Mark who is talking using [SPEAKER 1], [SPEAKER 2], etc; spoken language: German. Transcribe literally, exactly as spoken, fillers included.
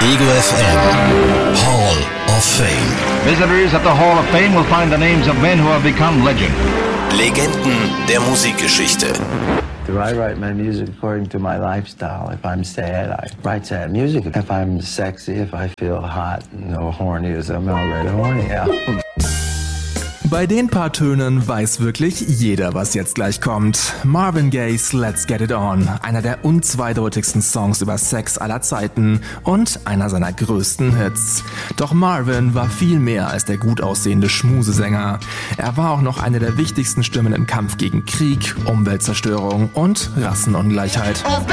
[SPEAKER 1] Ego F M Hall of Fame.
[SPEAKER 2] Visitors at the Hall of Fame will find the names of men who have become legend.
[SPEAKER 1] Legenden der Musikgeschichte.
[SPEAKER 3] Do I write my music according to my lifestyle? If I'm sad, I write sad music. If I'm sexy, if I feel hot or horny, as I'm already horny, yeah.
[SPEAKER 4] Bei den paar Tönen weiß wirklich jeder, was jetzt gleich kommt. Marvin Gaye's Let's Get It On, einer der unzweideutigsten Songs über Sex aller Zeiten und einer seiner größten Hits. Doch Marvin war viel mehr als der gut aussehende Schmusesänger. Er war auch noch eine der wichtigsten Stimmen im Kampf gegen Krieg, Umweltzerstörung und Rassenungleichheit.